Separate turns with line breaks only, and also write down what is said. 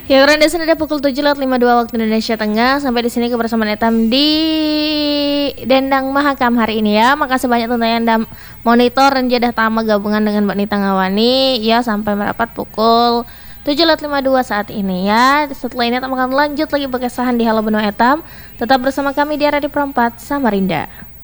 Ya, karena di sini ada pukul 7.52 waktu Indonesia Tengah. Sampai di sini kebersamaan Etam di Dendang Mahakam hari ini ya. Makasih banyak tentunya Anda monitor dan jadah tama gabungan dengan Mbak Nita Ngawani ya sampai merapat pukul 7.52 saat ini ya. Setelah ini Etam akan lanjut lagi berkesahan di Halo Benua Etam. Tetap bersama kami di Radio Perempat Samarinda.